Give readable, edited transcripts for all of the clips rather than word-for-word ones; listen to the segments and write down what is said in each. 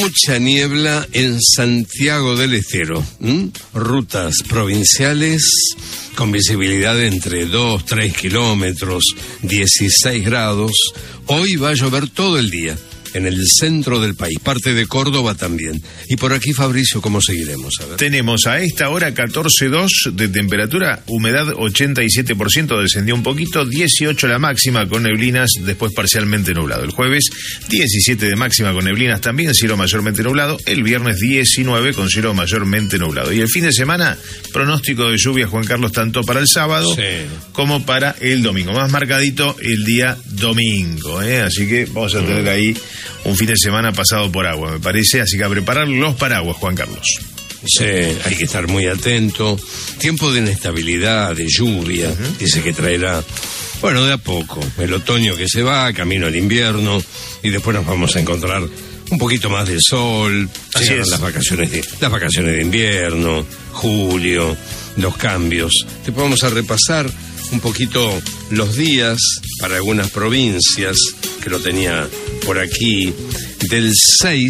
mucha niebla en Santiago del Estero. Rutas provinciales con visibilidad de entre 2-3 kilómetros, 16 grados. Hoy va a llover todo el día en el centro del país, parte de Córdoba también. Y por aquí, Fabricio, ¿cómo seguiremos? A ver. Tenemos a esta hora 14,2 de temperatura, humedad 87%, descendió un poquito, 18 la máxima con neblinas, después parcialmente nublado. El jueves 17 de máxima con neblinas también, cielo mayormente nublado. El viernes 19 con cielo mayormente nublado. Y el fin de semana, pronóstico de lluvia, Juan Carlos, tanto para el sábado como para el domingo. Más marcadito el día domingo, Así que vamos a tener ahí un fin de semana pasado por agua, me parece, así que a preparar los paraguas, Juan Carlos. Sí, hay que estar muy atento. Tiempo de inestabilidad, de lluvia, dice que traerá, bueno, de a poco, el otoño que se va, camino al invierno, y después nos vamos a encontrar un poquito más de sol, las vacaciones de invierno, julio, los cambios. Te vamos a repasar un poquito los días para algunas provincias, que lo tenía por aquí, del 6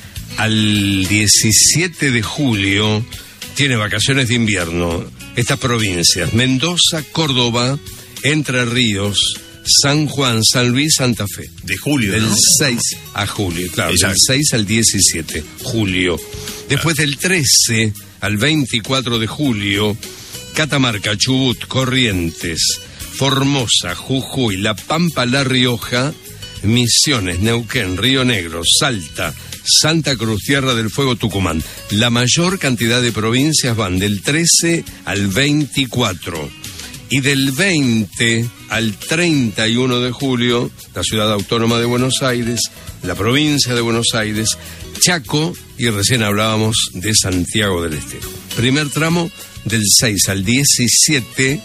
al 17 de julio, tiene vacaciones de invierno. Estas provincias: Mendoza, Córdoba, Entre Ríos, San Juan, San Luis, Santa Fe. De julio, del ¿no? 6 a julio, claro, del 6 al 17 julio. Después del 13 al 24 de julio, Catamarca, Chubut, Corrientes, Formosa, Jujuy, La Pampa, La Rioja, Misiones, Neuquén, Río Negro, Salta, Santa Cruz, Tierra del Fuego, Tucumán. La mayor cantidad de provincias van del 13 al 24. Y del 20 al 31 de julio, la Ciudad Autónoma de Buenos Aires, la provincia de Buenos Aires, Chaco, y recién hablábamos de Santiago del Estero. Primer tramo del 6 al 17,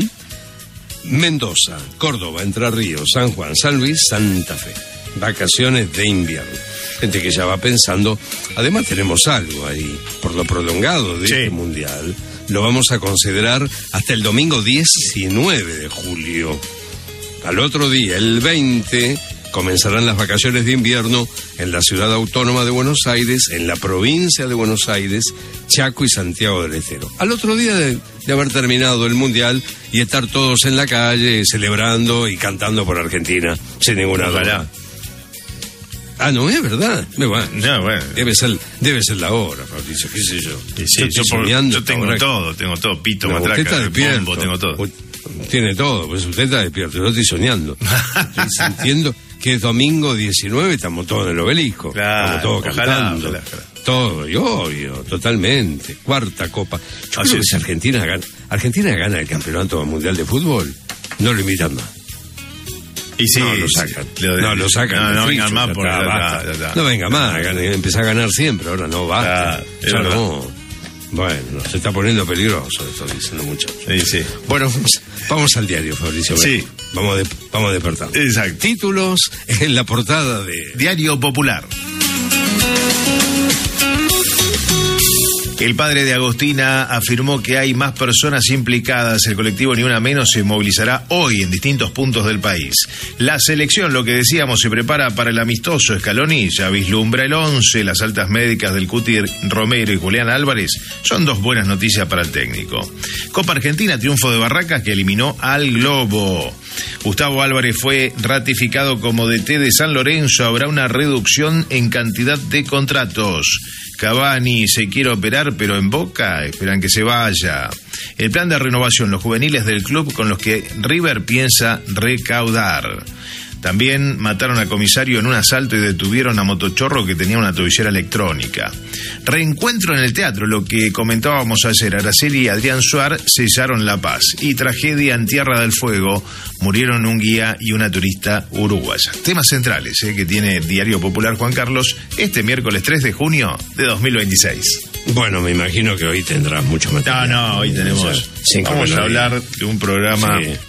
Mendoza, Córdoba, Entre Ríos, San Juan, San Luis, Santa Fe. Vacaciones de invierno. Gente que ya va pensando. Además tenemos algo ahí, por lo prolongado de este mundial. Lo vamos a considerar hasta el domingo 19 de julio. Al otro día, el 20, comenzarán las vacaciones de invierno en la Ciudad Autónoma de Buenos Aires, en la provincia de Buenos Aires, Chaco y Santiago del Estero. Al otro día de haber terminado el mundial y estar todos en la calle celebrando y cantando por Argentina, sin ninguna duda. Ah, no es verdad. Bueno, debe ser la hora, Fabricio, qué sé yo. Sí, yo tengo todo, pito, matraca, bombo, tengo todo. Tiene todo, pues usted está despierto, yo estoy soñando. Estoy sintiendo que es domingo 19, estamos todos en el obelisco. Claro, estamos todos cantando. Ojalá. Todo, y obvio, totalmente. Cuarta copa. Yo creo que si Argentina gana el campeonato mundial de fútbol, no lo invitan más. Y sí, no lo sacan. No vengan más por No venga más, empezá a ganar siempre, ahora no basta. Ya no. Bueno, se está poniendo peligroso esto, dicen los muchachos. Sí. Bueno, vamos al diario, Fabricio. Sí. Vamos despertando. Exacto. Títulos en la portada de Diario Popular. El padre de Agostina afirmó que hay más personas implicadas. El colectivo Ni Una Menos se movilizará hoy en distintos puntos del país. La selección, lo que decíamos, se prepara para el amistoso. Scaloni ya vislumbra el 11. Las altas médicas del Cuti Romero y Julián Álvarez son dos buenas noticias para el técnico. Copa Argentina, triunfo de Barracas que eliminó al Globo. Gustavo Álvarez fue ratificado como DT de San Lorenzo. Habrá una reducción en cantidad de contratos. Cavani se quiere operar, pero en Boca esperan que se vaya. El plan de renovación, los juveniles del club con los que River piensa recaudar. También mataron al comisario en un asalto y detuvieron a motochorro que tenía una tobillera electrónica. Reencuentro en el teatro, lo que comentábamos ayer. Araceli y Adrián Suar sellaron la paz. Y tragedia en Tierra del Fuego, murieron un guía y una turista uruguaya. Temas centrales que tiene Diario Popular, Juan Carlos, este miércoles 3 de junio de 2026. Bueno, me imagino que hoy tendrás mucho material. No, hoy tenemos... Vamos a hablar de un programa